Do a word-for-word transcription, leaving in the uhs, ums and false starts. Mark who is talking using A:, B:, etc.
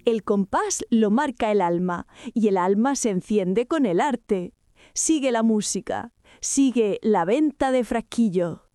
A: El compás lo marca el alma, y el alma se enciende con el arte. Sigue la música, sigue la venta de frasquillo.